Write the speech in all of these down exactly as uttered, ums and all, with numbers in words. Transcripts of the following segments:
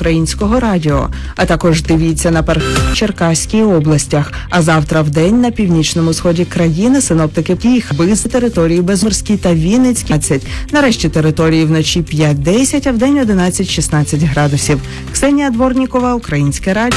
Українського радіо. А також дивіться на першій Черкаській областях. А завтра в день на північному сході країни синоптики їх без території Безморській та Вінницькій. Нарешті території вночі п'ять-десять, а в день одинадцять-шістнадцять градусів. Ксенія Дворнікова, Українське радіо.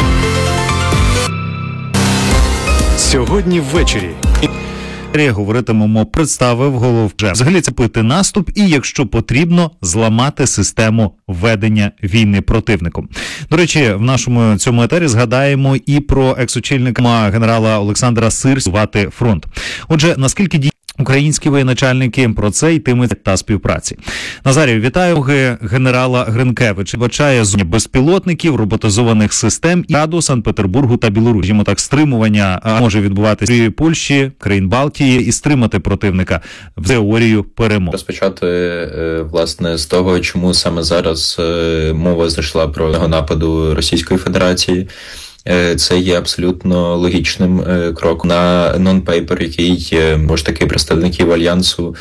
Сьогодні ввечері говоритимемо, представив голов вже. Взагалі це пити наступ і, якщо потрібно, зламати систему ведення війни противником. До речі, в нашому цьому етері згадаємо і про екс-очільника генерала Олександра Сирського фронт. Отже, наскільки діє українські воєначальники про це йтиметься та співпраці. Назарію, вітаю генерала Гринкевича. Вбачає зоні безпілотників, роботизованих систем і Раду Санкт-Петербургу та Білорусі. Йому так стримування може відбуватися в Польщі, країн Балтії і стримати противника в теорію перемог. Розпочати, власне, з того, чому саме зараз мова зайшла про нападу Російської Федерації. Це є абсолютно логічним кроком на нон-пейпер, який, може таки, представників Альянсу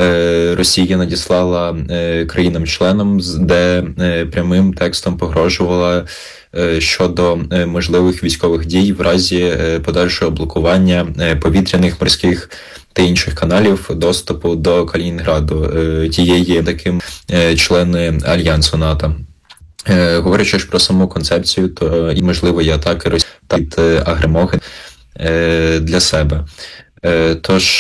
Росія надіслала країнам-членам, де прямим текстом погрожувала щодо можливих військових дій в разі подальшого блокування повітряних, морських та інших каналів доступу до Калінінграду, тієї таким члени Альянсу НАТО. Говорячи ж про саму концепцію, то і можливо є атаки Росії від агремоги для себе. Тож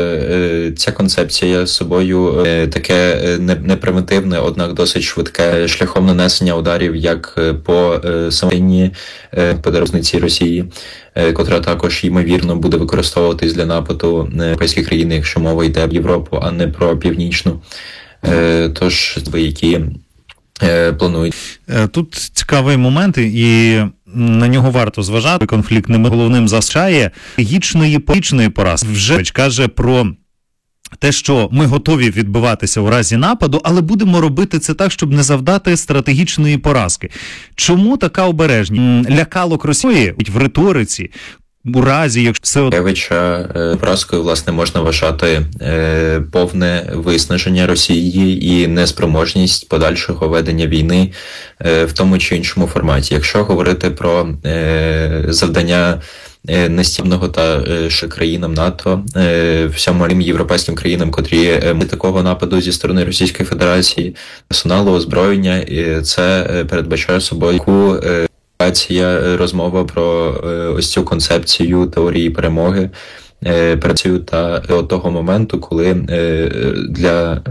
ця концепція собою таке не примітивне, однак досить швидке шляхом нанесення ударів як по самій подорожниці Росії, котра також, ймовірно, буде використовуватись для нападу на європейські країни, якщо мова йде в Європу, а не про Північну. Тож, які планують. Тут цікавий момент, і на нього варто зважати. Конфлікт ним головним засчає гічної політичної поразки. Вже каже про те, що ми готові відбиватися у разі нападу, але будемо робити це так, щоб не завдати стратегічної поразки. Чому така обережність? Лякалок Росії в риториці, у разі, якщо все... Гринкевича поразкою, власне, можна вважати е, повне виснаження Росії і неспроможність подальшого ведення війни е, в тому чи іншому форматі. Якщо говорити про е, завдання е, нестібного та е, країнам НАТО, е, всьому європейським країнам, котрі е, такого нападу зі сторони Російської Федерації, персоналу, озброєння, е, це передбачає собою яку е, розмова про ось цю концепцію теорії перемоги працюю та того моменту, коли для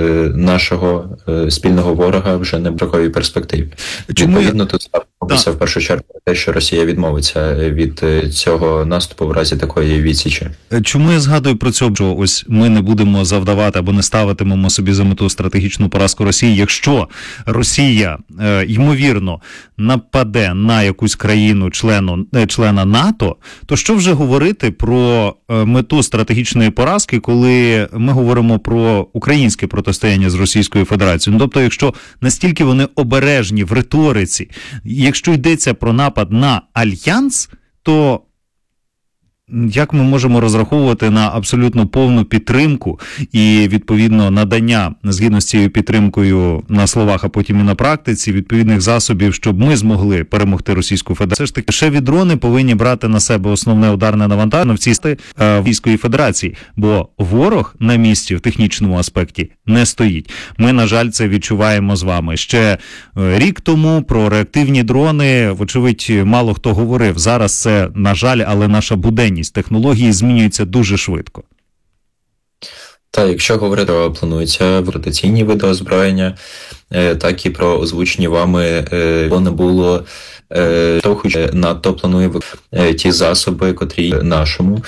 нашого спільного ворога вже не в роковій перспективі. Чому Відповідно, тут ставиться в першу чергу те, що Росія відмовиться від цього наступу в разі такої відсічі. Чому я згадую про це, що ось ми не будемо завдавати або не ставитимемо собі за мету стратегічну поразку Росії, якщо Росія, ймовірно, нападе на якусь країну члену, члена НАТО, то що вже говорити про мету стратегічної поразки, коли ми говоримо про українське протистояння з Російською Федерацією? Ну, тобто, якщо настільки вони обережні в риториці, якщо йдеться про напад на Альянс, то як ми можемо розраховувати на абсолютно повну підтримку і, відповідно, надання, згідно з цією підтримкою на словах, а потім і на практиці, відповідних засобів, щоб ми змогли перемогти Російську Федерацію? Все ж таки, шеві дрони повинні брати на себе основне ударне навантаження в цій сти Російської Федерації, бо ворог на місці в технічному аспекті не стоїть. Ми, на жаль, це відчуваємо з вами. Ще рік тому про реактивні дрони, вочевидь, мало хто говорив. Зараз це, на жаль, але наша буденність. Технології змінюються дуже швидко. Так, якщо говорити про плануються ротаційні види озброєння, так і про озвучені вами, воно було того, що НАТО планує ті засоби, котрі нашому,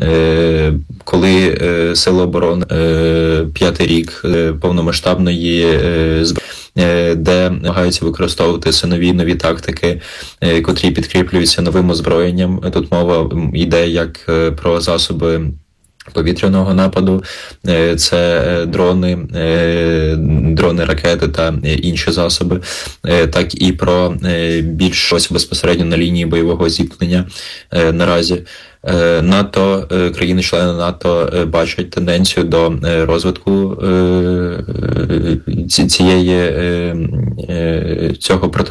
коли Сили оборони п'ятий рік повномасштабної зброї, де намагаються використовувати все нові нові тактики, котрі підкріплюються новим озброєнням. Тут мова йде як про засоби повітряного нападу, це дрони, дрони, ракети та інші засоби, так і про більш ось безпосередньо на лінії бойового зіткнення наразі. НАТО, країни-члени НАТО бачать тенденцію до розвитку цієї, цього проти